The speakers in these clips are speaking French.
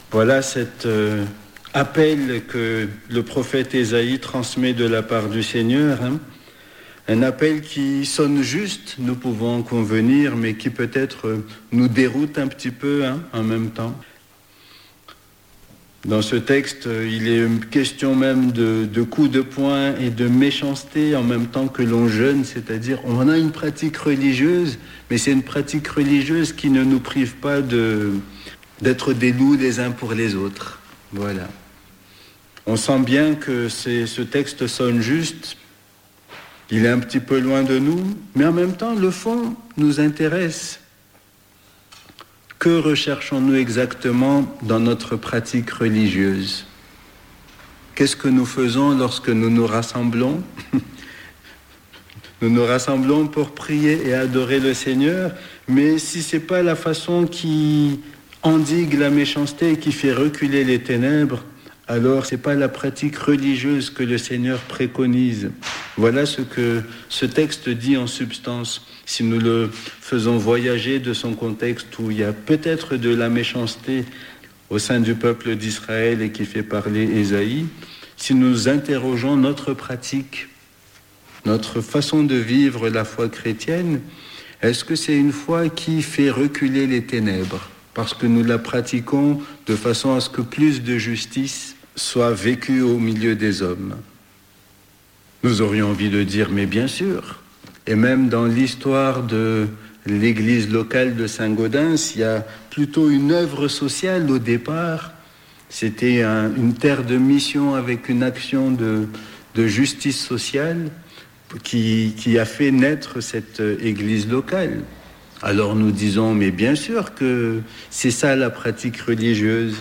Voilà cet appel que le prophète Ésaïe transmet de la part du Seigneur. Un appel qui sonne juste, nous pouvons en convenir, mais qui peut-être nous déroute un petit peu en même temps. Dans ce texte, il est question même de coups de poing et de méchanceté en même temps que l'on jeûne, c'est-à-dire on a une pratique religieuse, mais c'est une pratique religieuse qui ne nous prive pas d'être des loups les uns pour les autres. Voilà. On sent bien que ce texte sonne juste, il est un petit peu loin de nous, mais en même temps, le fond nous intéresse. Que recherchons-nous exactement dans notre pratique religieuse ? Qu'est-ce que nous faisons lorsque nous nous rassemblons ? Nous nous rassemblons pour prier et adorer le Seigneur, mais si ce n'est pas la façon qui endigue la méchanceté et qui fait reculer les ténèbres, alors ce n'est pas la pratique religieuse que le Seigneur préconise. Voilà ce que ce texte dit en substance. Si nous le faisons voyager de son contexte où il y a peut-être de la méchanceté au sein du peuple d'Israël et qui fait parler Ésaïe, si nous interrogeons notre pratique, notre façon de vivre la foi chrétienne, est-ce que c'est une foi qui fait reculer les ténèbres parce que nous la pratiquons de façon à ce que plus de justice soit vécue au milieu des hommes ? Nous aurions envie de dire, mais bien sûr. Et même dans l'histoire de l'église locale de Saint-Gaudens, il y a plutôt une œuvre sociale au départ. C'était une terre de mission avec une action de justice sociale qui a fait naître cette église locale. Alors nous disons, mais bien sûr que c'est ça la pratique religieuse.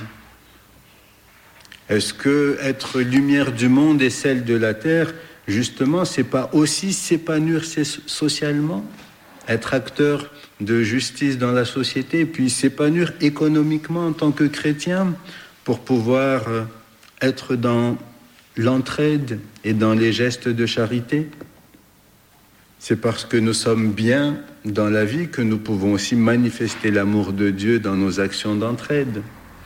Est-ce que être lumière du monde et celle de la terre, justement, c'est pas aussi s'épanouir socialement, être acteur de justice dans la société, puis s'épanouir économiquement en tant que chrétien pour pouvoir être dans l'entraide et dans les gestes de charité ? C'est parce que nous sommes bien dans la vie que nous pouvons aussi manifester l'amour de Dieu dans nos actions d'entraide.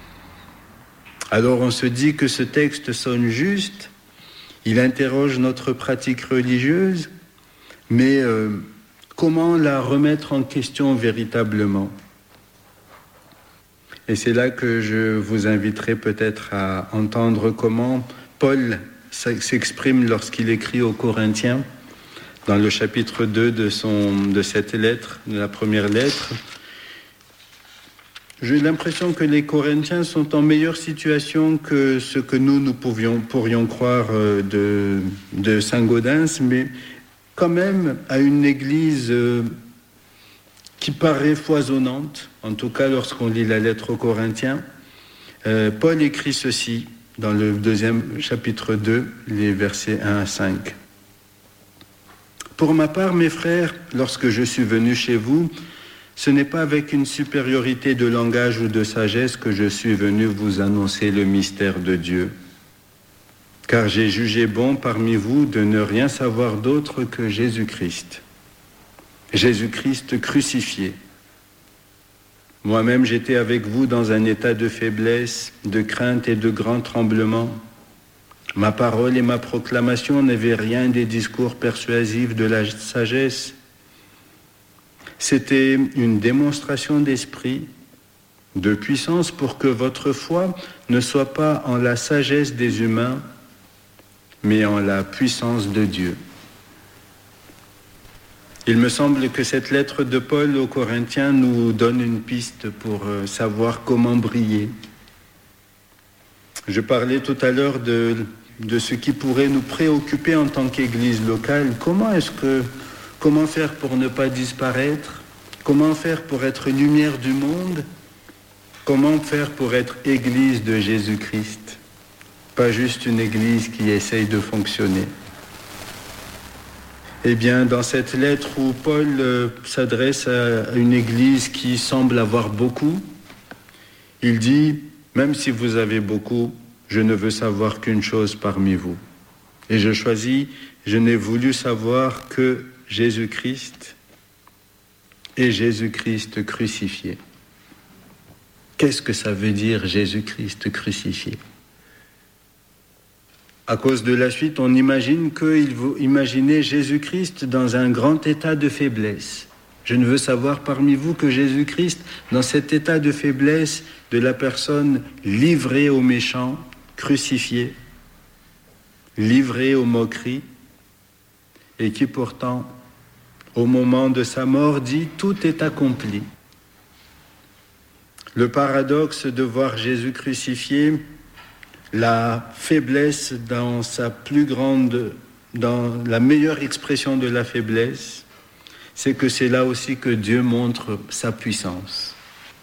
Alors on se dit que ce texte sonne juste, il interroge notre pratique religieuse, mais comment la remettre en question véritablement ? Et c'est là que je vous inviterai peut-être à entendre comment Paul s'exprime lorsqu'il écrit aux Corinthiens, dans le chapitre 2 de cette lettre, de la première lettre. J'ai l'impression que les Corinthiens sont en meilleure situation que ce que nous pourrions croire de Saint-Gaudens, mais quand même à une église qui paraît foisonnante, en tout cas lorsqu'on lit la lettre aux Corinthiens. Paul écrit ceci dans le deuxième chapitre 2, les versets 1 à 5. « Pour ma part, mes frères, lorsque je suis venu chez vous, ce n'est pas avec une supériorité de langage ou de sagesse que je suis venu vous annoncer le mystère de Dieu. Car j'ai jugé bon parmi vous de ne rien savoir d'autre que Jésus-Christ. Jésus-Christ crucifié. Moi-même, j'étais avec vous dans un état de faiblesse, de crainte et de grand tremblement. Ma parole et ma proclamation n'avaient rien des discours persuasifs de la sagesse. C'était une démonstration d'esprit, de puissance pour que votre foi ne soit pas en la sagesse des humains, mais en la puissance de Dieu. » Il me semble que cette lettre de Paul aux Corinthiens nous donne une piste pour savoir comment briller. Je parlais tout à l'heure de ce qui pourrait nous préoccuper en tant qu'Église locale. Comment faire pour ne pas disparaître ? Comment faire pour être lumière du monde ? Comment faire pour être Église de Jésus-Christ ? Pas juste une Église qui essaye de fonctionner. Eh bien, dans cette lettre où Paul s'adresse à une Église qui semble avoir beaucoup, il dit « Même si vous avez beaucoup, je ne veux savoir qu'une chose parmi vous. Et je n'ai voulu savoir que Jésus-Christ et Jésus-Christ crucifié. » Qu'est-ce que ça veut dire Jésus-Christ crucifié ? À cause de la suite, on imagine qu'il faut imaginer Jésus-Christ dans un grand état de faiblesse. Je ne veux savoir parmi vous que Jésus-Christ, dans cet état de faiblesse de la personne livrée aux méchants, crucifiée, livrée aux moqueries, et qui pourtant, au moment de sa mort, dit « Tout est accompli ». Le paradoxe de voir Jésus crucifié, la faiblesse dans la meilleure expression de la faiblesse, c'est que c'est là aussi que Dieu montre sa puissance.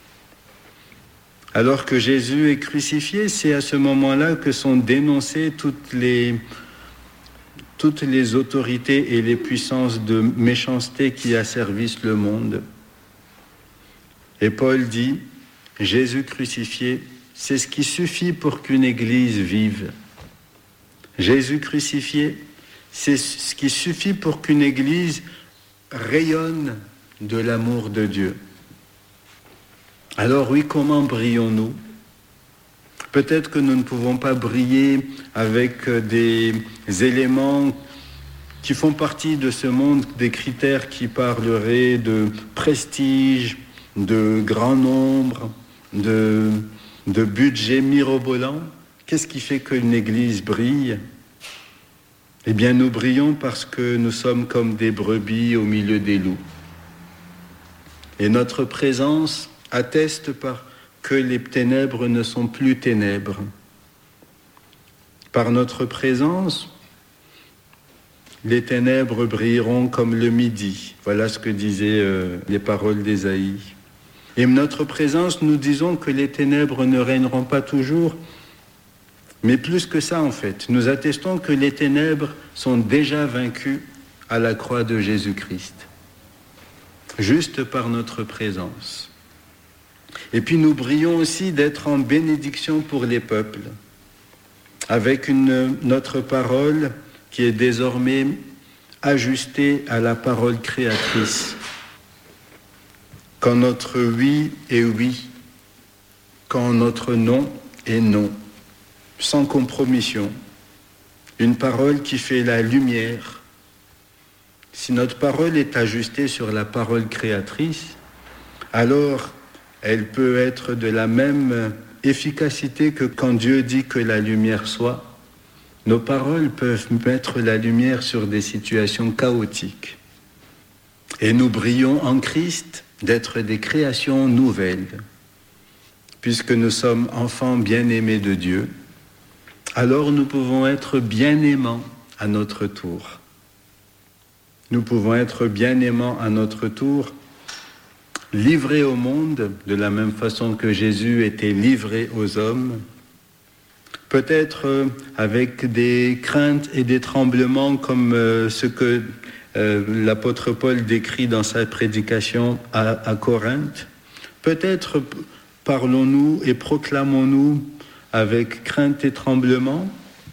Alors que Jésus est crucifié, c'est à ce moment-là que sont dénoncées toutes les autorités et les puissances de méchanceté qui asservissent le monde. Et Paul dit, Jésus crucifié, c'est ce qui suffit pour qu'une église vive. Jésus crucifié, c'est ce qui suffit pour qu'une église rayonne de l'amour de Dieu. Alors oui, comment brillons-nous ? Peut-être que nous ne pouvons pas briller avec des éléments qui font partie de ce monde, des critères qui parleraient de prestige, de grand nombre, de budget mirobolant. Qu'est-ce qui fait qu'une église brille ? Eh bien, nous brillons parce que nous sommes comme des brebis au milieu des loups. Et notre présence atteste que les ténèbres ne sont plus ténèbres. Par notre présence, les ténèbres brilleront comme le midi. Voilà ce que disaient les paroles d'Ésaïe. Et notre présence, nous disons que les ténèbres ne régneront pas toujours, mais plus que ça en fait. Nous attestons que les ténèbres sont déjà vaincues à la croix de Jésus-Christ, juste par notre présence. Et puis nous brillons aussi d'être en bénédiction pour les peuples, avec notre parole qui est désormais ajustée à la parole créatrice. Quand notre oui est oui, quand notre non est non, sans compromission. Une parole qui fait la lumière. Si notre parole est ajustée sur la parole créatrice, alors elle peut être de la même efficacité que quand Dieu dit que la lumière soit. Nos paroles peuvent mettre la lumière sur des situations chaotiques. Et nous brillons en Christ d'être des créations nouvelles. Puisque nous sommes enfants bien-aimés de Dieu, alors nous pouvons être bien-aimants à notre tour. Nous pouvons être bien-aimants à notre tour, livrés au monde de la même façon que Jésus était livré aux hommes, peut-être avec des craintes et des tremblements comme ce que l'apôtre Paul décrit dans sa prédication à Corinthe. Peut-être parlons-nous et proclamons-nous avec crainte et tremblement,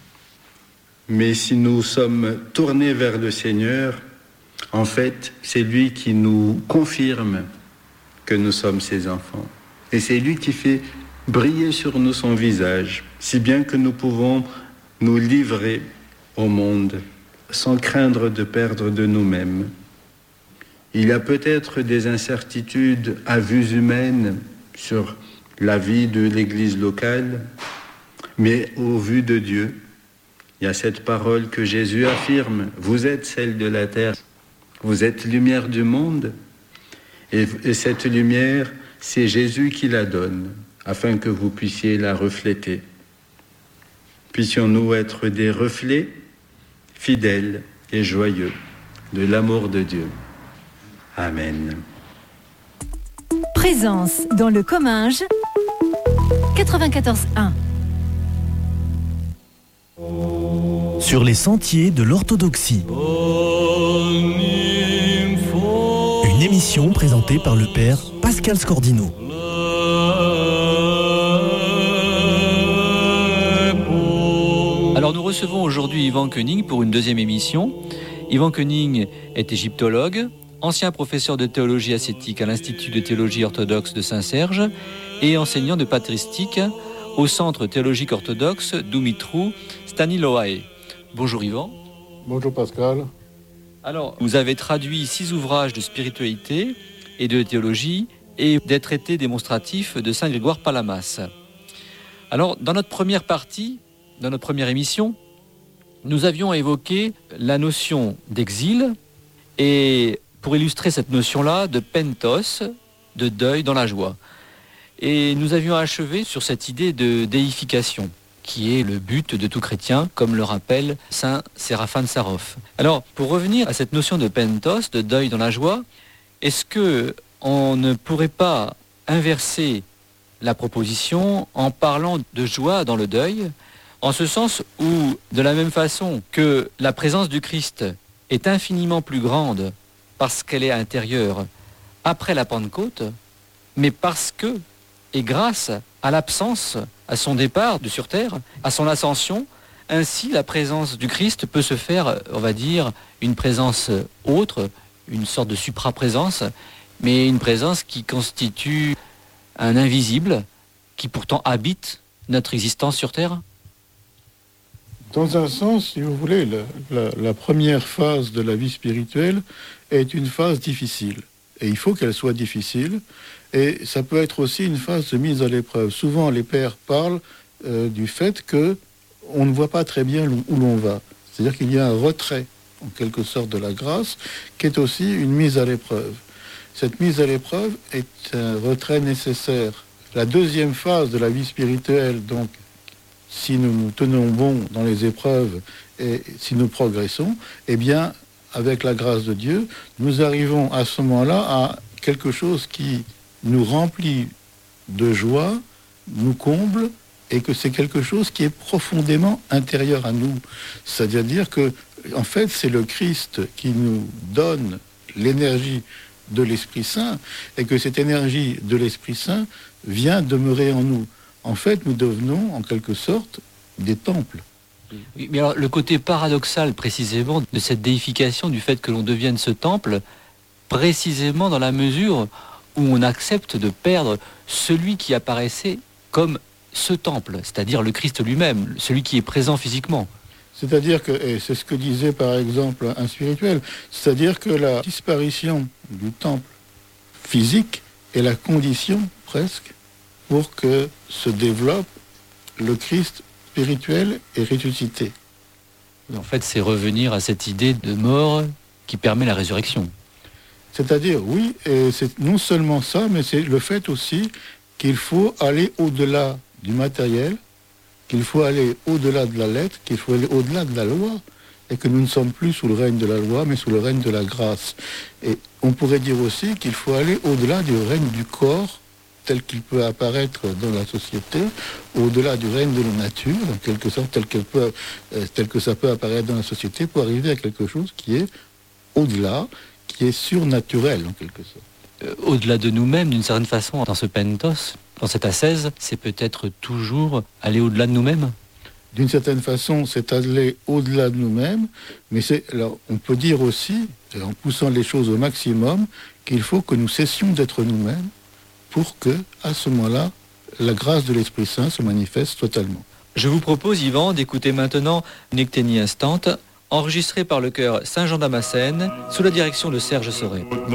mais si nous sommes tournés vers le Seigneur, en fait, c'est lui qui nous confirme que nous sommes ses enfants. Et c'est lui qui fait briller sur nous son visage, si bien que nous pouvons nous livrer au monde sans craindre de perdre de nous-mêmes. Il y a peut-être des incertitudes à vue humaine sur la vie de l'Église locale, mais au vu de Dieu, il y a cette parole que Jésus affirme, vous êtes celle de la terre, vous êtes lumière du monde, et cette lumière, c'est Jésus qui la donne, afin que vous puissiez la refléter. Puissions-nous être des reflets fidèles et joyeux de l'amour de Dieu. Amen. Présence dans le Comminges, 94.1. Sur les sentiers de l'orthodoxie. Une émission présentée par le père Pascal Scordino. Alors nous recevons aujourd'hui Yvan Koenig pour une deuxième émission. Yvan Koenig est égyptologue, ancien professeur de théologie ascétique à l'Institut de théologie orthodoxe de Saint-Serge et enseignant de patristique au Centre théologique orthodoxe Dumitru Staniloae. Bonjour Yvan. Bonjour Pascal. Alors, vous avez traduit 6 ouvrages de spiritualité et de théologie et des traités démonstratifs de Saint Grégoire Palamas. Alors, dans notre première partie, dans notre première émission, nous avions évoqué la notion d'exil et, pour illustrer cette notion-là, de pentos, de deuil dans la joie. Et nous avions achevé sur cette idée de déification, qui est le but de tout chrétien, comme le rappelle saint Séraphin de Sarov. Alors, pour revenir à cette notion de pentos, de deuil dans la joie, est-ce qu'on ne pourrait pas inverser la proposition en parlant de joie dans le deuil, en ce sens où, de la même façon que la présence du Christ est infiniment plus grande parce qu'elle est intérieure après la Pentecôte, mais parce que, et grâce à l'absence, à son départ de sur terre, à son ascension, ainsi la présence du Christ peut se faire, on va dire, une présence autre, une sorte de supraprésence, mais une présence qui constitue un invisible, qui pourtant habite notre existence sur terre. Dans un sens, si vous voulez, la première phase de la vie spirituelle est une phase difficile. Et il faut qu'elle soit difficile. Et ça peut être aussi une phase de mise à l'épreuve. Souvent, les pères parlent du fait qu'on ne voit pas très bien où l'on va. C'est-à-dire qu'il y a un retrait, en quelque sorte, de la grâce, qui est aussi une mise à l'épreuve. Cette mise à l'épreuve est un retrait nécessaire. La deuxième phase de la vie spirituelle, donc, si nous nous tenons bon dans les épreuves et si nous progressons, eh bien, avec la grâce de Dieu, nous arrivons à ce moment-là à quelque chose qui nous remplit de joie, nous comble, et que c'est quelque chose qui est profondément intérieur à nous. C'est-à-dire que, en fait, c'est le Christ qui nous donne l'énergie de l'Esprit Saint, et que cette énergie de l'Esprit Saint vient demeurer en nous. En fait, nous devenons, en quelque sorte, des temples. Oui, mais alors, le côté paradoxal, précisément, de cette déification, du fait que l'on devienne ce temple, précisément dans la mesure où on accepte de perdre celui qui apparaissait comme ce temple, c'est-à-dire le Christ lui-même, celui qui est présent physiquement. C'est-à-dire que, et c'est ce que disait par exemple un spirituel, c'est-à-dire que la disparition du temple physique est la condition, presque, pour que se développe le Christ spirituel et ressuscité. En fait, c'est revenir à cette idée de mort qui permet la résurrection. C'est-à-dire, oui, et c'est non seulement ça, mais c'est le fait aussi qu'il faut aller au-delà du matériel, qu'il faut aller au-delà de la lettre, qu'il faut aller au-delà de la loi, et que nous ne sommes plus sous le règne de la loi, mais sous le règne de la grâce. Et on pourrait dire aussi qu'il faut aller au-delà du règne du corps, tel qu'il peut apparaître dans la société, au-delà du règne de la nature, en quelque sorte, tel que ça peut apparaître dans la société, pour arriver à quelque chose qui est au-delà, qui est surnaturel, en quelque sorte. Au-delà de nous-mêmes, d'une certaine façon, dans ce pentos, dans cette ascèse, c'est peut-être toujours aller au-delà de nous-mêmes. D'une certaine façon, c'est aller au-delà de nous-mêmes, mais alors, on peut dire aussi, en poussant les choses au maximum, qu'il faut que nous cessions d'être nous-mêmes pour que, à ce moment-là, la grâce de l'Esprit Saint se manifeste totalement. Je vous propose, Yvan, d'écouter maintenant une ecténie instante, enregistrée par le chœur Saint-Jean-Damascène, sous la direction de Serge Soré.